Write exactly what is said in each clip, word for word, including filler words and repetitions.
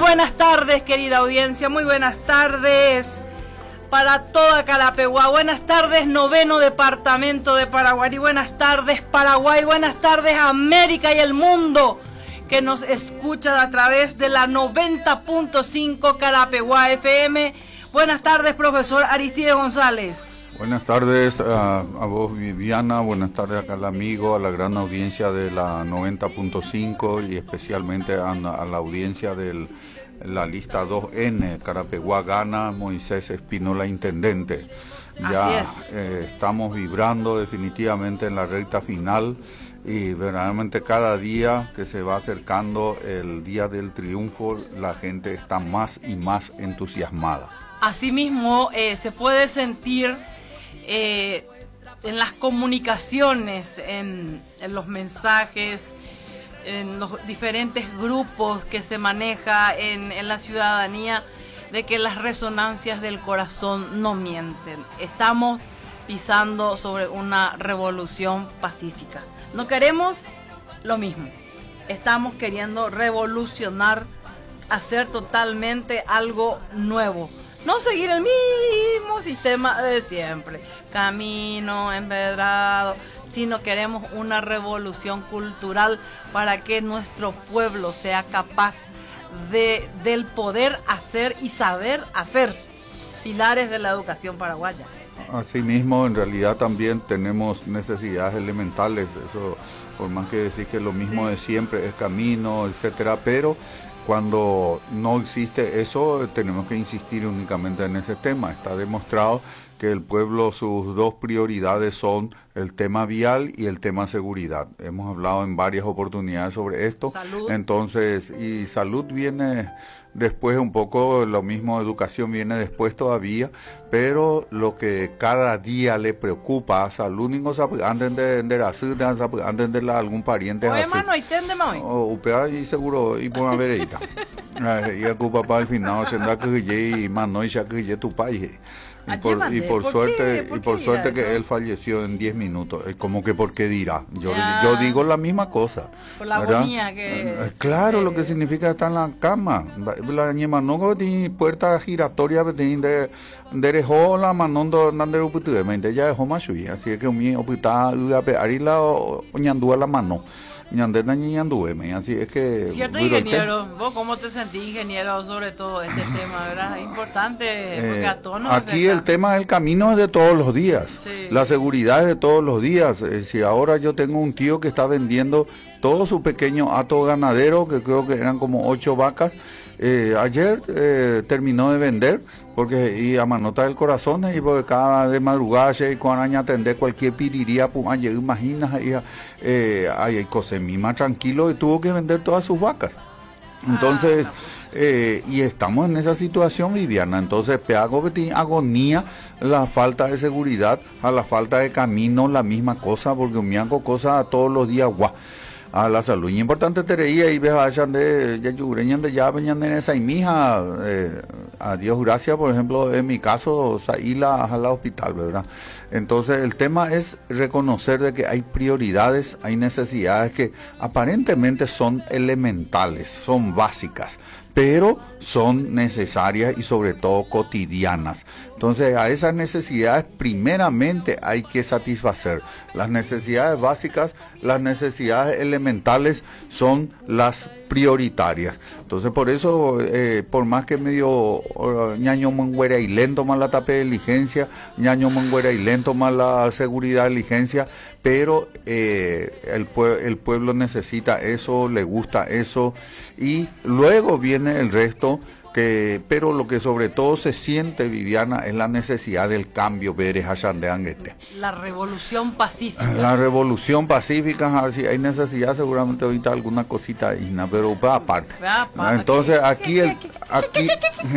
buenas tardes, querida audiencia, muy buenas tardes para toda Carapeguá. Buenas tardes, noveno departamento de Paraguay. Buenas tardes, Paraguay. Buenas tardes, América y el mundo que nos escucha a través de la noventa punto cinco Carapeguá F M. Buenas tardes, profesor Aristide González. Buenas tardes a, a vos, Viviana. Buenas tardes acá al amigo, a la gran audiencia de la noventa punto cinco y especialmente a, a la audiencia de la lista dos N, Carapeguá gana, Moisés Espínola intendente. Ya eh, estamos vibrando definitivamente en la recta final y verdaderamente cada día que se va acercando el día del triunfo, la gente está más y más entusiasmada. Asimismo, eh, se puede sentir eh, en las comunicaciones, en, en los mensajes, en los diferentes grupos que se maneja en, en la ciudadanía, de que las resonancias del corazón no mienten. Estamos pisando sobre una revolución pacífica. No queremos lo mismo. Estamos queriendo revolucionar, hacer totalmente algo nuevo. No seguir el mismo sistema de siempre, camino empedrado, sino queremos una revolución cultural para que nuestro pueblo sea capaz de del poder hacer y saber hacer, pilares de la educación paraguaya. Asimismo, en realidad también tenemos necesidades elementales, eso por más que decís que lo mismo sí. de siempre es camino, etcétera, pero cuando no existe eso, tenemos que insistir únicamente en ese tema. Está demostrado que el pueblo, sus dos prioridades son el tema vial y el tema seguridad. Hemos hablado en varias oportunidades sobre esto. Salud. Entonces, y salud viene después un poco, lo mismo educación viene después todavía, pero lo que cada día le preocupa a salud, ninguno sabe, antes de de hacer, antes de algún pariente oye, así. mano, ¿entiende, mami? O upea y seguro, y por una vereita. Y a culpa para el final, se da que y mano y ya que tu país. Y por, y por, ¿Por suerte ¿Por y por suerte que él falleció en diez minutos. Como que por qué dirá. Yo ya. yo digo la misma cosa. Por la agonía que es, claro, eh, lo que significa estar en la cama. La ñema no tiene puerta giratoria de derejó la manondo nander uputu, mente ya dejó más shui, así que mi opita arila o ñandúa la mano. Ñandena ñandueme, así es que cierto, ingeniero, vos cómo te sentís, ingeniero, sobre todo este tema, ¿verdad? Es importante porque eh, a todos nos aquí afecta. el tema del camino es de todos los días, sí. La seguridad es de todos los días. Eh, si ahora yo tengo un tío que está vendiendo todo su pequeño hato ganadero, que creo que eran como ocho vacas, eh, ayer eh, terminó de vender, porque y a manota del corazón, y porque cada de madrugada y cuando aña atender cualquier piriría, pues ayer imaginas, eh, hay cosas más tranquilo y tuvo que vender todas sus vacas. Entonces, ah, no. eh, y estamos en esa situación, Viviana. Entonces, peago que tiene agonía, la falta de seguridad, a la falta de camino, la misma cosa, porque me hago cosas todos los días, guau. A la salud. Y importante tereía y vayan de ya yureñan de ya venían en esa y mija, eh, a Dios gracias, por ejemplo, en mi caso, Saíla al hospital, ¿verdad? Entonces, el tema es reconocer de que hay prioridades, hay necesidades que aparentemente son elementales, son básicas, pero son necesarias y sobre todo cotidianas. Entonces, a esas necesidades primeramente hay que satisfacer. Las necesidades básicas, las necesidades elementales son las prioritarias. Entonces, por eso, eh, por más que medio ñaño manguera y lento más la tape de diligencia, ñaño manguera y lento más la seguridad de diligencia, pero eh, el, pue el pueblo necesita eso, le gusta eso, y luego viene el resto. Que, pero lo que sobre todo se siente, Viviana, es la necesidad del cambio. La revolución pacífica. La revolución pacífica, así, hay necesidad seguramente ahorita alguna cosita isna, pero pues, aparte. Apa, Entonces aquí el aquí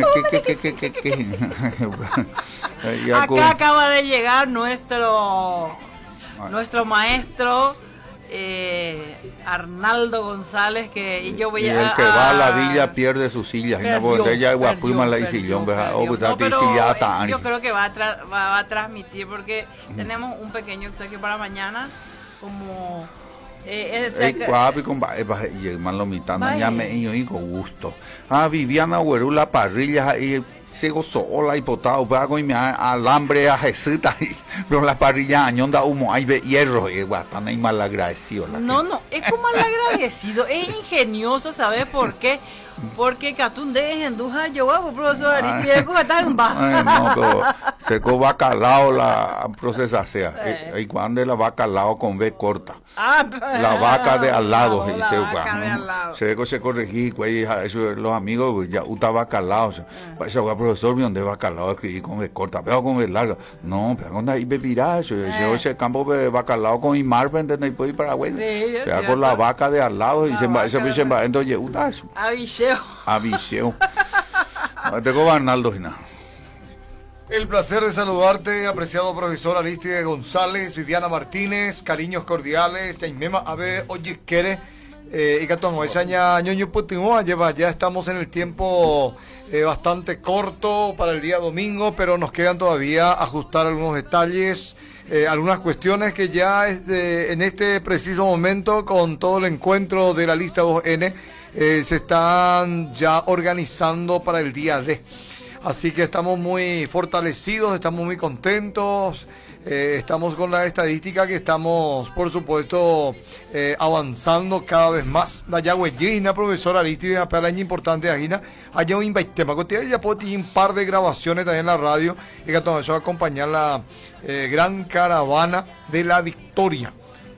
acá acaba de llegar nuestro nuestro maestro Eh, Arnaldo González, que y yo voy y a... el que va a la villa pierde sus sillas. Perdió, ella perdió, la perdió, no, pero yo creo que va a, tra va, va a transmitir porque uh-huh. tenemos un pequeño obsequio para mañana como Eh, es, Ey, guapi, con va- va- y el man lo mitad, Vaya. ya me y yo con gusto. Ah, Viviana Güerú, la parrilla y se gozó la hipotado, pago y me a- alambre a Jesita, pero la parrilla añonda humo, hay ve hierro, y guatana y mal agradecido. La No, que- no, es como mal agradecido, es ingenioso, ¿sabes por qué? Porque Catunde en Duja yo hago, profesor, y Diego está en Ay, baja. no, pero seco bacalao la procesación. Eh. Y cuando la bacalao con B corta. Ah, La vaca de al lado, la dice, vaca de "Guau, al lado". se ve que se corregí, güey, eso, los amigos, pues, ya, uta bacalao, o sea, ese güey, profesor, ¿de dónde bacalao? Escribí con B corta, pero con B larga. No, pero con ahí bebirá, eso, Eh. ese campo de bacalao con Imar, ¿entendés? Y puede ir para güey. Sí, es Pero cierto. con la vaca de al lado, y La se va, se vaca va, se de- va, entonces, uta eso, Avicheo. aviseo. Tengo Arnaldo, Gina. El placer de saludarte, apreciado profesor Aristide González, Viviana Martínez, cariños cordiales, Yaimema Abe, oye, quiere, eh, y Catón, esa ña, ñoño Putimua, lleva, ya estamos en el tiempo eh, bastante corto para el día domingo, pero nos quedan todavía ajustar algunos detalles, eh, algunas cuestiones que ya este, en este preciso momento, con todo el encuentro de la lista dos ene, eh, se están ya organizando para el día D. Así que estamos muy fortalecidos, estamos muy contentos, eh, estamos con la estadística que estamos, por supuesto, eh, avanzando cada vez más. La Yagüeyina, profesora Aristide, para año importante, Agina, allá un invitema, que ya puedo tener un par de grabaciones también en la radio, y que todo eso va a acompañar la eh, gran caravana de la victoria,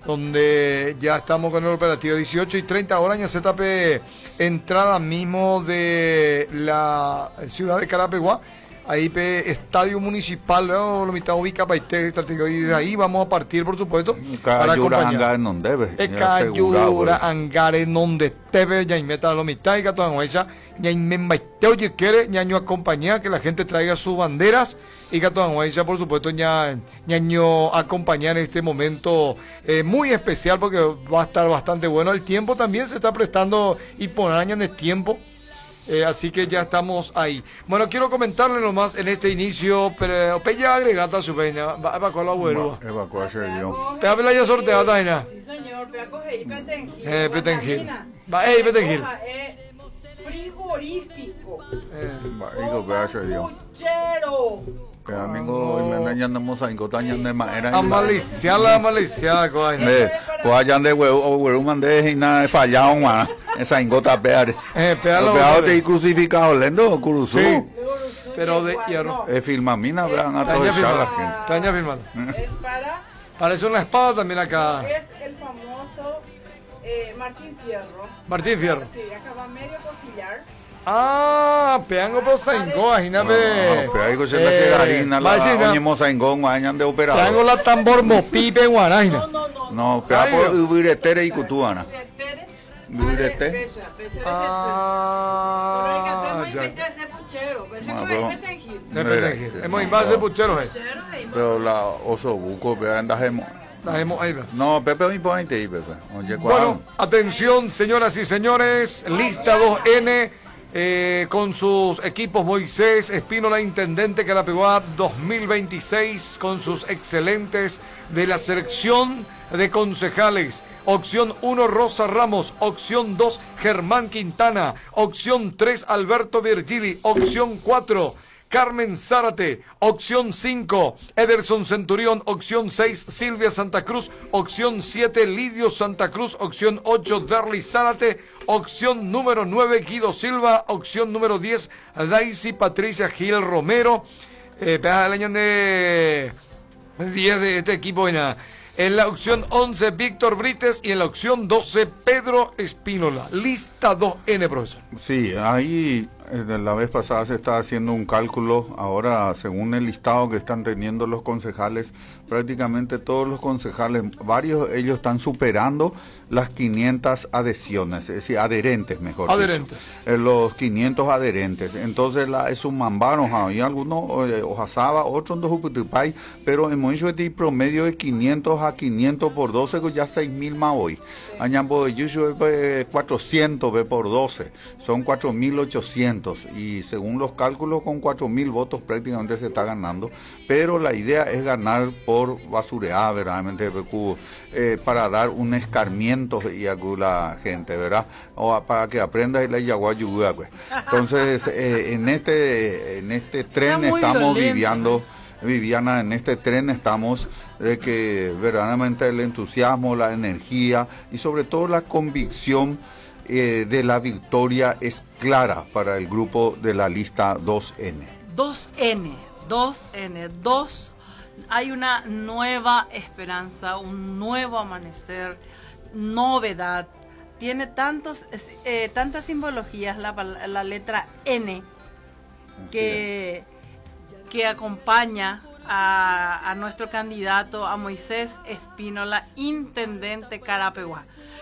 donde ya estamos con el operativo dieciocho y treinta horas, ya se tape entrada mismo de la ciudad de Carapeguá, ahí pe estadio municipal, ¿no? Lo mitad ubica Paité, y de ahí vamos a partir, por supuesto, para Cayura acompañar. hangar non debe. E ya asegurado, Cayura, pues. Angare, donde teve, ya meta la mitad y gato esa, ya me oye quiere, ñaño acompañar, que la gente traiga sus banderas y gato esa, por supuesto, ña, ñaño acompañar en este momento eh, muy especial porque va a estar bastante bueno. El tiempo también se está prestando y poner años de tiempo. Eh, así que ya estamos ahí. Bueno, quiero comentarle nomás en este inicio, pero pella agregata su peina, va va con la abuela. Evacuarse yo. Te habla ya sorteada, Aina. Sí, señor, pero coge ahí Petengil. Eh, Petengil. Va, ey, Petengil. Eh, frigorífico. Hijo, pedazo de Dios. Puchero. Que amigo, y me enseñan de moza, y cotañan de madera. A maliciarla, a maliciarla, coño. De, coayan de huevo, o huevo mandé y nada de fallado, man. Esa ingota peare. Eh, péalo, Los peados vale. te crucificado, lendo, cruzó. Sí. Pero de hierro. Es filmamina, vean a Taña todos echar la firmada. gente. Taña firmada. Es para, Parece una espada también acá. es el famoso eh, Martín Fierro. Martín Fierro. Sí, acá va medio costillar. Ah, peango por Sainco, imagínate. No, pero ahí se la cegarina, la oñe moza ingón, vayan de Peango operador. la tambor mopipe guaraina. No, no, no. No, pero Ay, por Dios. ubiretere y cutuana. Tere, Ubiretere. pesa, pesa, Ah, ya. ese puchero, ese Ah, coge pero- Petengil. De Petengil. Hemos invasión de pucheros, eh. Puchero, ahí, Pero la oso buco, vean, dajemos. La hemos ahí, ve. No, Pepe, me ponete ahí, Pepe. Oye, Bueno, cuál. atención, señoras y señores, lista dos ene. Eh, con sus equipos Moisés Espínola, intendente Carapeguá dos mil veintiséis, con sus excelentes de la selección de concejales. Opción uno, Rosa Ramos. Opción dos, Germán Quintana. Opción tres, Alberto Virgili. Opción cuatro, Carmen Zárate. Opción cinco, Ederson Centurión. Opción seis, Silvia Santa Cruz. Opción siete, Lidio Santa Cruz. Opción ocho, Darly Zárate. Opción número nueve, Guido Silva. Opción número diez, Daisy Patricia Gil Romero. Eh, el año de diez de este equipo. En la, en la opción once, Víctor Brites. Y en la opción doce, Pedro Espínola. Lista dos ene, profesor. Sí, ahí eh, la vez pasada se está haciendo un cálculo. Ahora, según el listado que están teniendo los concejales, prácticamente todos los concejales, varios ellos están superando las quinientas adhesiones, es decir, adherentes, mejor Adherentes. dicho. Eh, los quinientos adherentes. Entonces, la, es un mambano, hay algunos, eh, ojasaba, otros dos uputipay, pero hemos hecho este promedio de quinientos a quinientos por doce, que ya seis mil más hoy. Añambo de Yushu, eh, cuatrocientos ve por doce, son cuatro mil ochocientos. quinientos y según los cálculos con cuatro mil votos prácticamente se está ganando, pero la idea es ganar por basurear, verdaderamente, eh, para dar un escarmiento y a la gente, ¿verdad? O para que aprenda la yaguayuga, pues. Entonces, eh, en este en este tren estamos viviendo, Viviana, en este tren estamos de que verdaderamente el entusiasmo, la energía y sobre todo la convicción eh, de la victoria es clara para el grupo de la lista dos ene. dos ene, dos ene, dos. Hay una nueva esperanza, un nuevo amanecer, novedad. Tiene tantos, eh, tantas simbologías la, la letra N que, que acompaña a, a nuestro candidato, a Moisés Espínola, intendente Carapeguá.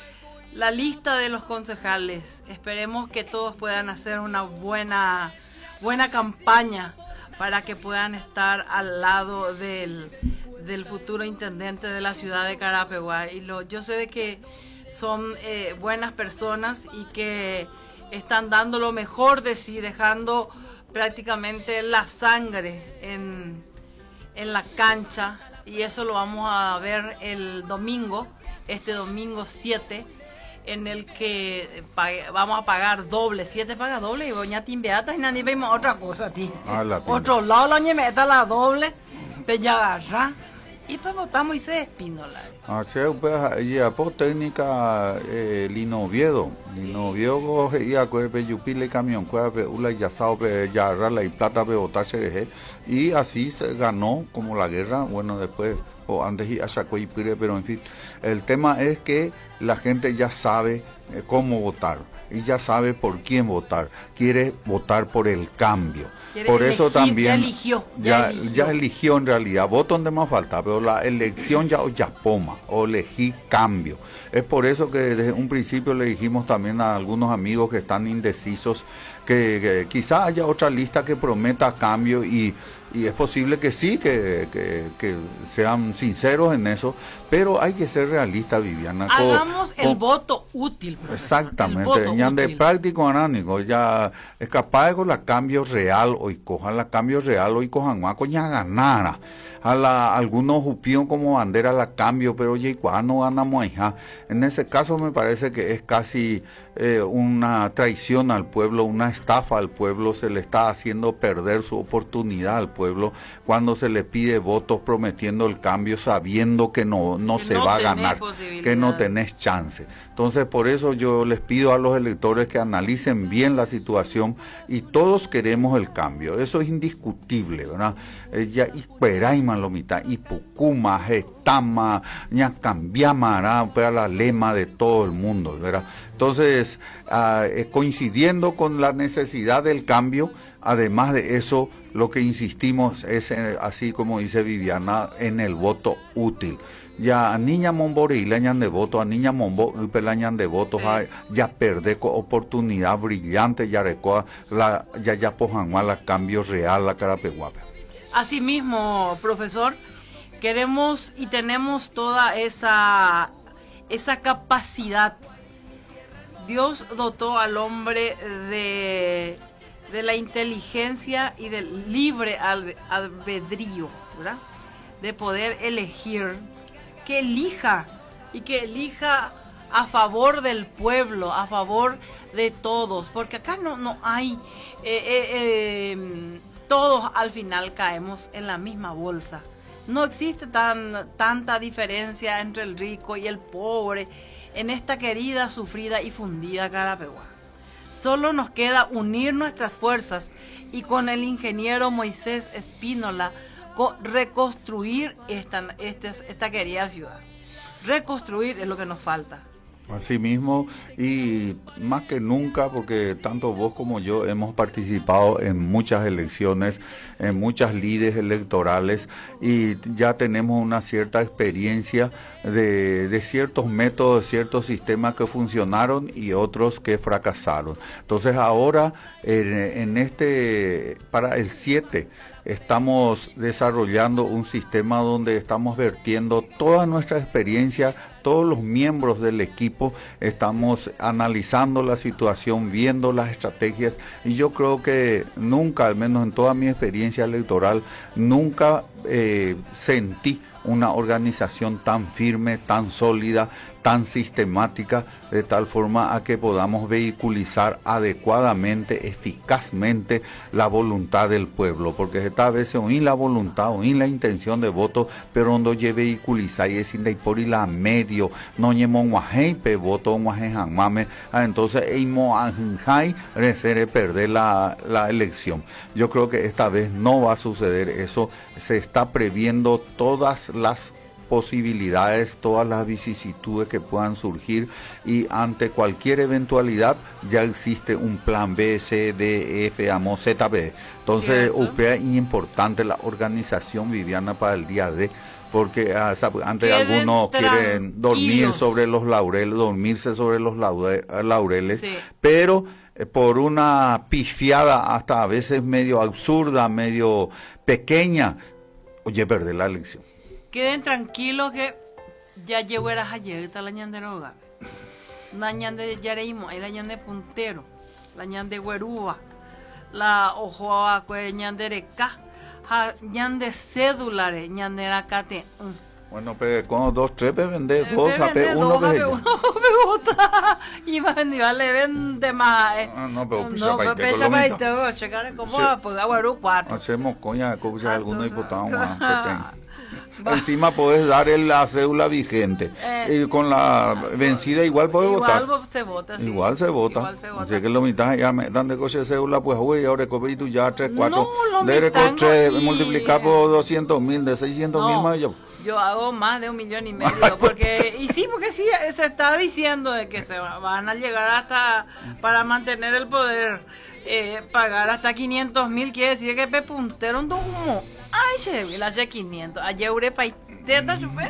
La lista de los concejales, esperemos que todos puedan hacer una buena, buena campaña para que puedan estar al lado del, del futuro intendente de la ciudad de Carapeguá. Y lo, yo sé de que son eh, buenas personas y que están dando lo mejor de sí, dejando prácticamente la sangre en, en la cancha, y eso lo vamos a ver el domingo, este domingo siete, en el que pague, vamos a pagar doble, siete paga doble, y voy a timbeata y nadie vemos otra cosa, ti. Ah, otro lado la meta la doble, te ya agarra. Y pues votamos y se Espínola. Así pues, ya por técnica eh, Lino Oviedo, Lino Oviedo ya cuerpe yupile camión cuerpe ula ya sabe ya rala y plata pe votarse y así se ganó como la guerra, bueno después o antes y achacó y pire, pero en fin, el tema es que la gente ya sabe eh, cómo votar y ya sabe por quién votar, quiere votar por el cambio. Por elegir, eso también ya eligió, ya, ya, eligió. ya eligió en realidad, voto donde más falta, pero la elección ya ya poma, o elegí cambio. Es por eso que desde un principio le dijimos también a algunos amigos que están indecisos que, que quizá haya otra lista que prometa cambio y, y es posible que sí, que, que, que sean sinceros en eso, pero hay que ser realista, Viviana. Hagamos con, el con, voto útil. Exactamente, ya de práctico anánico, ya es capaz de con la cambio real hoy cojan la cambio real hoy cojan guaco ya ganara. A la, algunos jupión como bandera la cambio, pero oye, cuando ganamos hija. En ese caso me parece que es casi eh, una traición al pueblo, una estafa al pueblo, se le está haciendo perder su oportunidad al pueblo cuando se le pide votos prometiendo el cambio sabiendo que no, no que se no va a ganar, que no tenés chance. Entonces por eso yo les pido a los electores que analicen bien la situación y todos queremos el cambio, eso es indiscutible, ¿verdad? Eh, ya Isperaima lo mitad, Ipucuma, Getama, ya cambiama, ¿verdad? La lema de todo el mundo, ¿verdad? Entonces, uh, eh, coincidiendo con la necesidad del cambio, además de eso, lo que insistimos es, eh, así como dice Viviana, en el voto útil. Ya a niña mombore y le añan de voto, a niña mombo y le añan de votos, sí. Ya perde oportunidad brillante, ya recoa la ya ya pojan la cambio real la Carapeguá. Asimismo, profesor, queremos y tenemos toda esa esa capacidad. Dios dotó al hombre de, de la inteligencia y del libre albedrío, ¿verdad? De poder elegir, que elija y que elija a favor del pueblo, a favor de todos, porque acá no, no hay, eh, eh, eh, todos al final caemos en la misma bolsa. No existe tan, tanta diferencia entre el rico y el pobre en esta querida, sufrida y fundida Carapeguá. Solo nos queda unir nuestras fuerzas y con el ingeniero Moisés Espínola reconstruir esta, esta, esta querida ciudad. Reconstruir es lo que nos falta. Así mismo, y más que nunca, porque tanto vos como yo hemos participado en muchas elecciones, en muchas lides electorales, y ya tenemos una cierta experiencia de, de ciertos métodos, de ciertos sistemas que funcionaron y otros que fracasaron. Entonces ahora, en, en este, para el siete, estamos desarrollando un sistema donde estamos vertiendo toda nuestra experiencia todos los miembros del equipo estamos analizando la situación, viendo las estrategias, y yo creo que nunca, al menos en toda mi experiencia electoral, nunca eh, sentí una organización tan firme, tan sólida, tan sistemática, de tal forma a que podamos vehiculizar adecuadamente, eficazmente la voluntad del pueblo, porque esta vez oí la voluntad, oí la intención de voto, pero no lle vehiculizar y es de por y la medio, no ñemo guajei pe voto guajei mame, entonces eimo anjai recere perder la, la elección. Yo creo que esta vez no va a suceder eso, se está previendo todas las posibilidades, todas las vicisitudes que puedan surgir, y ante cualquier eventualidad ya existe un plan B, C, D, F, amo, Z, B. Entonces, U P A es importante la organización, Viviana, para el día de, porque uh, antes Queden algunos quieren dormir tranquilos. sobre los laureles, dormirse sobre los laude- laureles, Sí. pero eh, por una pifiada hasta a veces medio absurda, medio pequeña, oye, perder la elección. Queden tranquilos que ya llegó eras ayer, está la ñan de roga. La ñan de yareimo, la ñan de puntero, la ñan de guerúa, la ojoa cue ñan de reca, ja ñan de cédulare, ñan de racate. Bueno, pero con dos, tres, pe vender, vos sabés uno uno que se uno me gusta. Y va a venir, vale, vende más. eh. Ah, no, pero No, pisa pero paite, pisa colomito. paite, checar cómo Sí. va, pues aguarú cuatro. Hacemos coña, escucha Ah, algunos entonces- diputados más que tengan. Va. Encima podés dar el- la cédula vigente. Eh, y con la vencida igual podés Igual votar. se vota, sí. Igual se vota. Igual se vota. Así que lo mitad ya me dan de coche de cédula, pues güey, ahora copé tú ya tres, cuatro. No, lo de mitad con tres, no, y- multiplicar por doscientos mil, de seiscientos mil No, más yo. yo hago más de un millón y medio, porque, y sí, porque sí, se está diciendo de que se va- van a llegar hasta, para mantener el poder, eh, pagar hasta quinientos mil, quiere decir que pe puntero un humo. Ay, che, la che quinientos, ayer Europa y teta, chupe,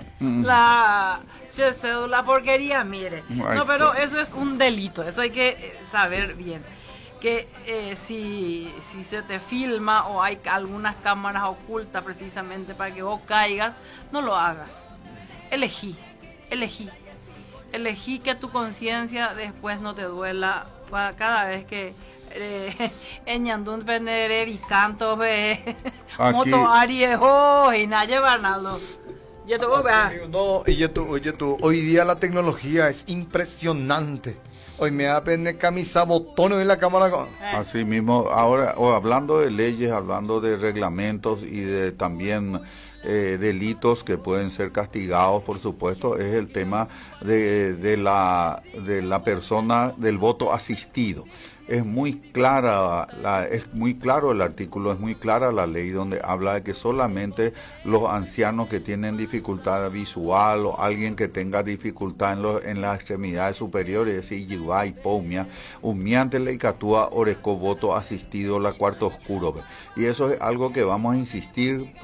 la che cédula porquería, mire. Ay, No, pero pues. eso es un delito, eso hay que eh, saber bien. Que eh, si, si se te filma o hay algunas cámaras ocultas precisamente para que vos caigas, no lo hagas. Elegí, elegí. Elegí que tu conciencia después no te duela pa- cada vez que eh, en Ñandún pendere vicanto ve Aquí- moto ariejo y nada llevar nada. Yo te voy a Así mismo, no, oye tú, oye tú, hoy día la tecnología es impresionante. Hoy me da pena camisa botones en la cámara. con- Así mismo, ahora o hablando de leyes, hablando de reglamentos y de también eh, delitos que pueden ser castigados, por supuesto, es el tema de, de la de la persona del voto asistido. Es muy clara, la, es muy claro el artículo, es muy clara la ley donde habla de que solamente los ancianos que tienen dificultad visual o alguien que tenga dificultad en, los, en las extremidades superiores, es decir, yiguay, pomia, humiante le icatúa oreco voto asistido la cuarto oscuro. Y eso es algo que vamos a insistir